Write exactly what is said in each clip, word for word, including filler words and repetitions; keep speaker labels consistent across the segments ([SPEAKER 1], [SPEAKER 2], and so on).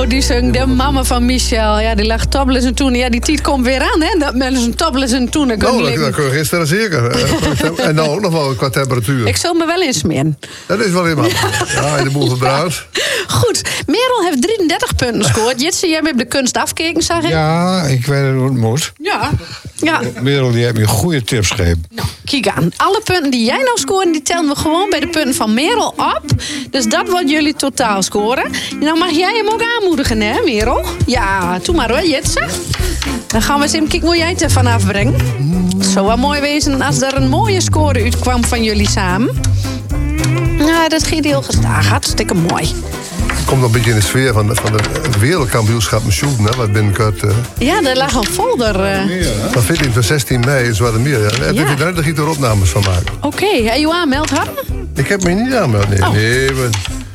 [SPEAKER 1] die zong de mama van Michel. Ja, die lag topless en toen. Ja, die tijd komt weer aan, hè? Dat mensen topless en toen.
[SPEAKER 2] Nou, dat, dat kun je gisteren zeker. En nou ook nog wel qua temperatuur.
[SPEAKER 1] Ik zal me wel insmeren.
[SPEAKER 2] Dat is wel iemand. Ja, in de boel gebruikt.
[SPEAKER 1] Goed, Merel heeft drieëndertig punten gescoord. Jitse, jij hebt de kunst afgekeken, zag ik?
[SPEAKER 3] Ja, ik weet hoe het moet.
[SPEAKER 1] Ja. ja.
[SPEAKER 3] Merel, die heeft me goede tips gegeven.
[SPEAKER 1] Nou, kijk aan. Alle punten die jij nou scoort, die tellen we gewoon bij de punten van Merel op. Dus dat wordt jullie totaal scoren. Nou mag jij hem ook aanmoedigen, hè, Merel? Ja, doe maar hoor, Jitse. Dan gaan we eens even kijken hoe jij het ervan afbrengt. Het zou wel mooi wezen als er een mooie score uitkwam van jullie samen. Nou, dat ging heel gestaag. Hartstikke mooi.
[SPEAKER 2] Het komt nog een beetje in de sfeer van, van het wereldkampioenschap met shooten, hè, wat binnenkort... Uh,
[SPEAKER 1] ja, daar lag een folder. Uh...
[SPEAKER 2] Van veertien tot zestien mei is wat er meer. Ja. En ja. Daar ga ik er opnames van maken.
[SPEAKER 1] Oké, okay. Heb je je aanmeld, Harm?
[SPEAKER 2] Ik heb me niet aangemeld, nee.
[SPEAKER 1] Oh.
[SPEAKER 2] nee maar...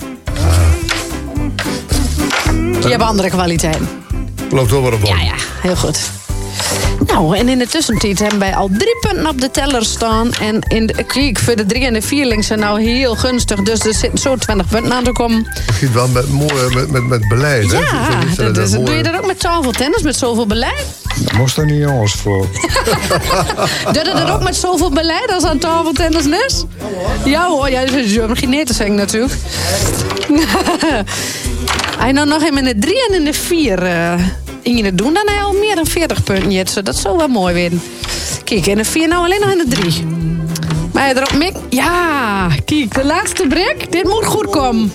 [SPEAKER 1] ah. Je hebt andere kwaliteiten.
[SPEAKER 2] Loopt wel wat op.
[SPEAKER 1] Ja, ja, heel goed. Nou, en in de tussentijd hebben wij al drie punten op de teller staan. En in de kijk, voor de drie en de vierling zijn nou heel gunstig. Dus er zitten zo twintig punten aan te komen.
[SPEAKER 2] Het gaat wel met, mooi, met, met, met beleid, hè?
[SPEAKER 1] Ja,
[SPEAKER 2] zo,
[SPEAKER 1] dat is,
[SPEAKER 2] dat
[SPEAKER 1] doe je dat ook met tafeltennis, met zoveel beleid?
[SPEAKER 3] Daar moest er niet jongens voor.
[SPEAKER 1] Doe je dat ook met zoveel beleid als aan tafeltennis is? Ja hoor, jij is een Ginetes zingen natuurlijk. Hij nou nog even in de drie en in de vier... Uh, in je doen, dan heb je al meer dan veertig punten, Jitse. Dat zou wel mooi worden. Kijk, in de vier nou alleen nog in de drie. Maar je erop mik... Ja, kijk, de laatste brik. Dit moet goed komen.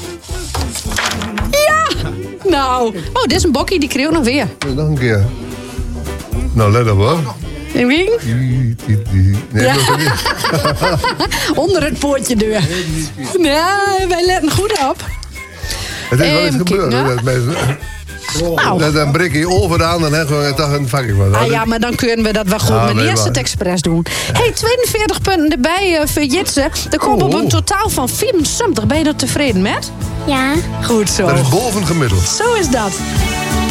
[SPEAKER 1] Ja! Nou. Oh, dit is een bokkie, die kreeg nog weer.
[SPEAKER 2] Nog een keer. Nou, let op hoor.
[SPEAKER 1] En wie?
[SPEAKER 2] Nee,
[SPEAKER 1] ja. Onder het poortje deur. Nee, wij letten goed op.
[SPEAKER 2] Het is wel eens gebeurd.
[SPEAKER 1] Nou.
[SPEAKER 2] Dan, dan breek je over aan en dan toch een vakje van.
[SPEAKER 1] Ah ja, maar dan kunnen we dat wel goed
[SPEAKER 2] ah,
[SPEAKER 1] met
[SPEAKER 2] nee,
[SPEAKER 1] eerst het expres doen. Ja. Hey, tweeënveertig punten erbij uh, voor Jitse. Dan komt oh. op een totaal van vierenzestig. Ben je er tevreden met?
[SPEAKER 4] Ja.
[SPEAKER 1] Goed zo.
[SPEAKER 2] Dat is boven gemiddeld.
[SPEAKER 1] Zo is dat.